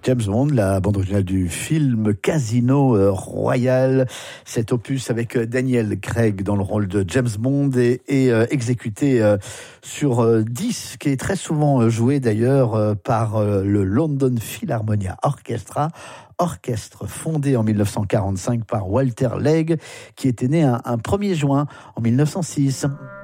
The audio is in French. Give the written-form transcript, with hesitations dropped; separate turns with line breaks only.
James Bond, la bande originale du film Casino Royale. Cet opus avec Daniel Craig dans le rôle de James Bond est exécuté sur disque, qui est très souvent joué d'ailleurs par le London Philharmonia Orchestra, orchestre fondé en 1945 par Walter Legge, qui était né un 1er juin en 1906.